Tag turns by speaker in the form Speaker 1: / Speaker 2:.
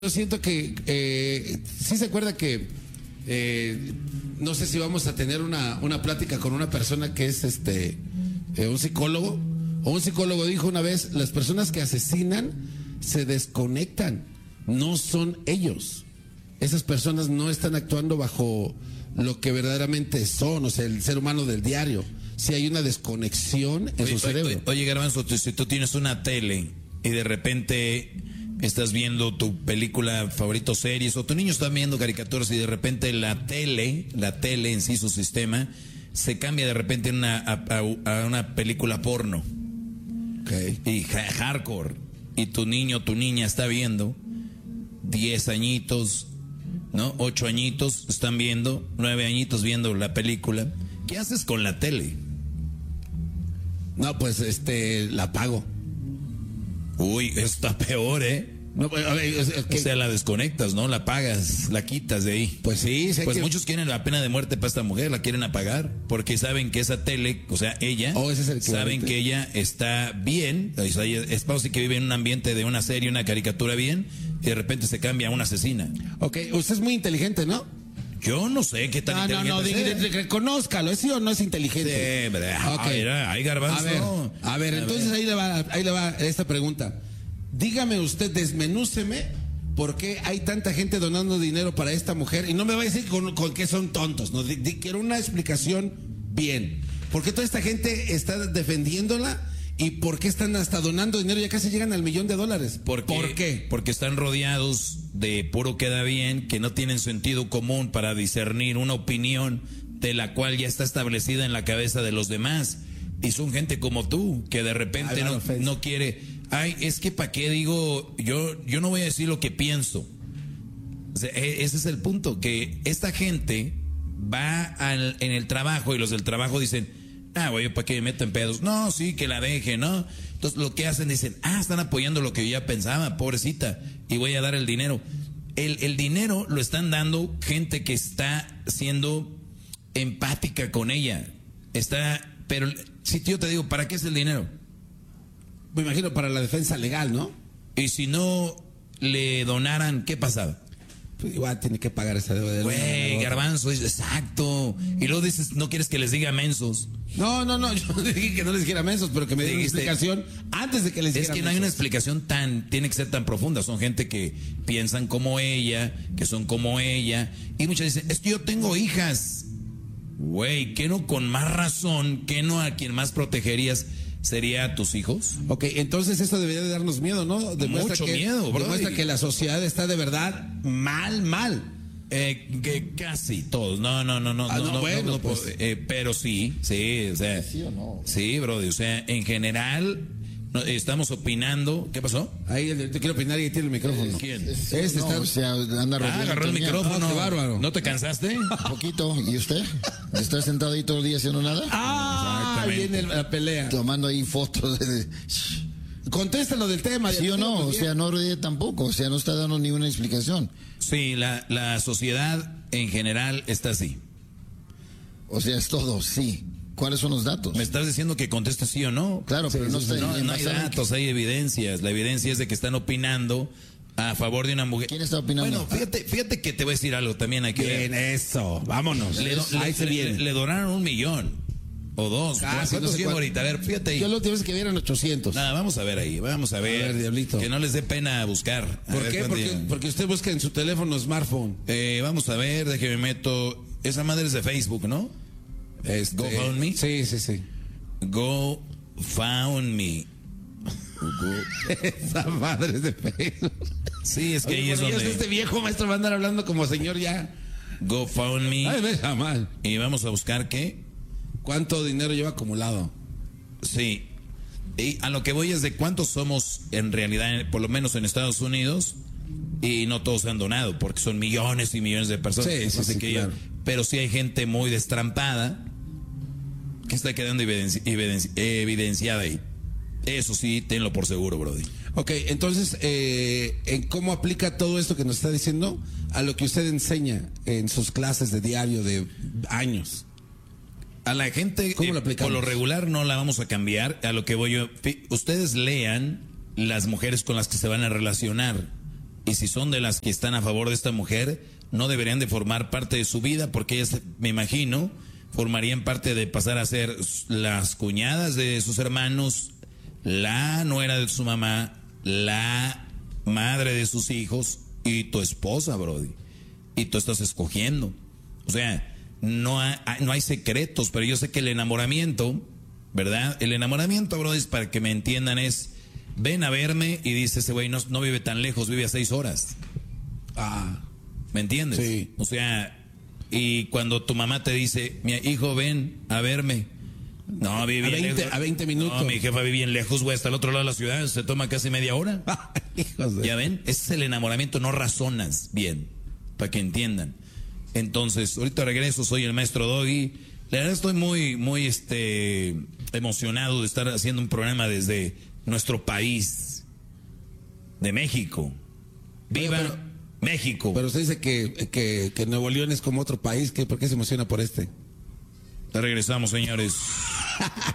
Speaker 1: Yo siento que sí se acuerda que no sé si vamos a tener una plática con una persona que es un psicólogo, o un psicólogo dijo una vez: las personas que asesinan se desconectan, no son ellos. Esas personas no están actuando bajo lo que verdaderamente son, o sea, el ser humano del diario. Si hay una desconexión en su cerebro.
Speaker 2: Oye, Garbanzo, si tú tienes una tele y de repente estás viendo tu película favorito, series, o tu niño está viendo caricaturas y de repente la tele en sí, su sistema, se cambia de repente a una película porno.
Speaker 1: Okay.
Speaker 2: Y hardcore. Y tu niño, tu niña está viendo 10 añitos, ¿no? 8 añitos están viendo, 9 añitos viendo la película. ¿Qué haces con la tele?
Speaker 1: No, pues la apago.
Speaker 2: Uy, está peor, ¿eh?
Speaker 1: No, pues, a ver,
Speaker 2: O sea, la desconectas, ¿no? La apagas, la quitas de ahí.
Speaker 1: Pues sí, sé
Speaker 2: Pues
Speaker 1: que...
Speaker 2: muchos quieren la pena de muerte para esta mujer, la quieren apagar, porque saben que esa tele, o sea, ella,
Speaker 1: ese es el
Speaker 2: saben que ella está bien, o sea, es para que vive en un ambiente de una serie, una caricatura bien, y de repente se cambia a una asesina.
Speaker 1: Ok, usted es muy inteligente, ¿no?
Speaker 2: Yo no sé qué tan inteligente sea.
Speaker 1: Reconózcalo, ¿es sí o no es inteligente?
Speaker 2: Sí,
Speaker 1: Okay.
Speaker 2: Ay, Garbanzo.
Speaker 1: A ver, entonces ahí le va esta pregunta. Dígame usted, desmenúceme por qué hay tanta gente donando dinero para esta mujer, y no me va a decir con que son tontos, no, quiero una explicación bien. ¿Por qué toda esta gente está defendiéndola? ¿Y por qué están hasta donando dinero? Ya casi llegan al $1,000,000. ¿Por qué?
Speaker 2: Porque están rodeados de puro queda bien, que no tienen sentido común para discernir una opinión de la cual ya está establecida en la cabeza de los demás. Y son gente como tú, que de repente no quiere... Ay, es que ¿para qué digo? Yo no voy a decir lo que pienso. O sea, ese es el punto, que esta gente va en el trabajo y los del trabajo dicen... güey, ¿para qué me meto en pedos? No, sí, que la deje, ¿no? Entonces lo que hacen, dicen, están apoyando lo que yo ya pensaba, pobrecita, y voy a dar el dinero. El dinero lo están dando gente que está siendo empática con ella. Pero si yo te digo, ¿para qué es el dinero?
Speaker 1: Me imagino para la defensa legal, ¿no?
Speaker 2: Y si no le donaran, ¿qué pasaba?
Speaker 1: Pues igual tiene que pagar esa deuda de...
Speaker 2: Güey, Garbanzo, exacto. Y luego dices, no quieres que les diga mensos.
Speaker 1: No, yo dije que no les dijera mensos, pero que me diera una explicación antes de que les dijera
Speaker 2: mensos. Es que no hay una explicación tiene que ser tan profunda. Son gente que piensan como ella, que son como ella. Y muchas dicen, es que yo tengo hijas. Güey, ¿qué no con más razón? ¿Qué no a quien más protegerías sería a tus hijos?
Speaker 1: Ok, entonces esto debería de darnos miedo, ¿no?
Speaker 2: Mucho miedo, bro.
Speaker 1: Demuestra que la sociedad está de verdad mal.
Speaker 2: Que casi todos. No, pero sí, o sea,
Speaker 3: ¿sí o no?
Speaker 2: Sí, brother, o sea, en general estamos opinando. ¿Qué pasó?
Speaker 1: Ahí te quiero opinar y ahí tiene el micrófono.
Speaker 2: ¿Quién?
Speaker 3: O sea, anda
Speaker 2: agarró el micrófono.
Speaker 1: Qué bárbaro.
Speaker 2: ¿No te cansaste?
Speaker 3: Un poquito. ¿Y usted? ¿Está sentado ahí todo el día haciendo nada?
Speaker 1: Viene la pelea.
Speaker 3: Tomando ahí fotos de...
Speaker 1: Contéstalo del tema.
Speaker 3: ¿Sí o no? O sea, no ríe tampoco. O sea, no está dando ninguna explicación.
Speaker 2: Sí, la sociedad en general está así.
Speaker 3: O sea, es todo, sí. ¿Cuáles son los datos?
Speaker 2: Me estás diciendo que contestes sí o no.
Speaker 3: Claro, pero no está...
Speaker 2: No hay datos, hay evidencias. La evidencia es de que están opinando a favor de una mujer.
Speaker 3: ¿Quién está opinando?
Speaker 2: Bueno, fíjate que te voy a decir algo también aquí.
Speaker 1: Bien, eso, vámonos.
Speaker 2: Le donaron 1,000,000 o 2. ¿Cuántos llevo ahorita? A ver, fíjate ahí.
Speaker 1: Yo la última vez que vieron 800.
Speaker 2: Nada, vamos a ver ahí, vamos a ver,
Speaker 1: diablito.
Speaker 2: Que no les dé pena buscar.
Speaker 1: ¿Por qué? Porque usted busca en su teléfono smartphone.
Speaker 2: Vamos a ver, déjeme meto. Esa madre es de Facebook, ¿no? Go Found Me.
Speaker 1: Sí.
Speaker 2: Go Found Me.
Speaker 1: Esa madre es de Facebook.
Speaker 2: Sí, es que ahí es donde...
Speaker 1: Este viejo maestro va a andar hablando como señor ya.
Speaker 2: Go Found Me.
Speaker 1: Ay, me deja mal.
Speaker 2: Y vamos a buscar qué.
Speaker 1: ¿Cuánto dinero lleva acumulado?
Speaker 2: Sí. Y a lo que voy es de cuántos somos en realidad, por lo menos en Estados Unidos, y no todos han donado, porque son millones y millones de personas.
Speaker 1: Sí, claro.
Speaker 2: Pero sí hay gente muy destrampada que está quedando evidenciada ahí. Eso sí, tenlo por seguro, Brody.
Speaker 1: Ok, entonces, ¿en cómo aplica todo esto que nos está diciendo a lo que usted enseña en sus clases de diario de años?
Speaker 2: A la gente, por lo regular, no la vamos a cambiar. A lo que voy yo, ustedes lean las mujeres con las que se van a relacionar. Y si son de las que están a favor de esta mujer, no deberían de formar parte de su vida, porque ellas, me imagino, formarían parte de pasar a ser las cuñadas de sus hermanos, la nuera de su mamá, la madre de sus hijos y tu esposa, brody. Y tú estás escogiendo. O sea, no hay secretos, pero yo sé que el enamoramiento, ¿verdad? El enamoramiento, brody, para que me entiendan, es ven a verme y dice ese güey no vive tan lejos, vive a 6 horas. ¿Me entiendes?
Speaker 1: Sí.
Speaker 2: O sea, y cuando tu mamá te dice, mi hijo, ven a verme. No, vive bien lejos.
Speaker 1: A 20 minutos.
Speaker 2: No, mi jefa vive bien lejos, güey, hasta el otro lado de la ciudad, se toma casi media hora. ¿Ya ven? Ese es el enamoramiento, no razonas bien, para que entiendan. Entonces, ahorita regreso, soy el maestro Doggy. La verdad estoy muy emocionado de estar haciendo un programa desde nuestro país, de México. ¡Viva México!
Speaker 1: Pero usted dice que Nuevo León es como otro país, ¿por qué se emociona por este?
Speaker 2: Regresamos, señores.